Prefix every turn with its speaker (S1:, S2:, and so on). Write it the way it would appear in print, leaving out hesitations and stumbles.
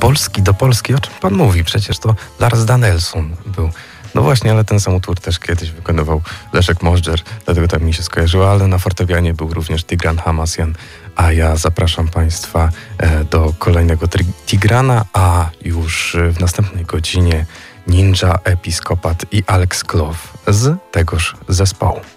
S1: Polski do Polski, o czym pan mówi? Przecież to Lars Danielsson był. No właśnie, ale ten sam utwór też kiedyś wykonywał Leszek Mozdżer, dlatego tak mi się skojarzyło, ale na fortepianie był również Tigran Hamasjan, a ja zapraszam państwa do kolejnego Tigrana, a już w następnej godzinie Ninja, Episkopat i Alex Klow z tegoż zespołu.